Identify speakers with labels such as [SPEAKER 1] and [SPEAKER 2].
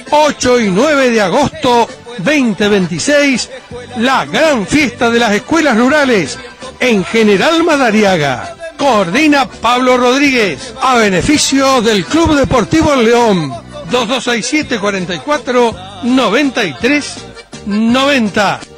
[SPEAKER 1] 8 y 9 de agosto 2026, la gran fiesta de las escuelas rurales en General Madariaga. Coordina Pablo Rodríguez, a beneficio del Club Deportivo El León. 2267 44 93 90.